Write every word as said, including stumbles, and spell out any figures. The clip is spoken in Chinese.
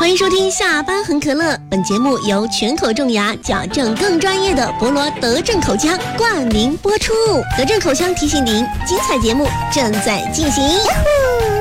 欢迎收听下班很可乐，本节目由全口种牙矫正更专业的博罗德正口腔冠名播出。德正口腔提醒您，精彩节目正在进行。